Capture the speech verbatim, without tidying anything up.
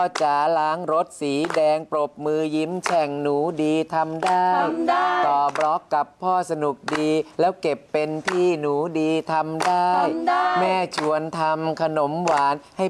จ๋าล้างรถสีแดงปรบมือยิ้มแฉ่งหนูดีทำได้ต่อบล็อกกับพ่อสนุกดีแล้วเก็บเป็นพี่หนูดีทำได้แม่ชวนทำขนมหวานให้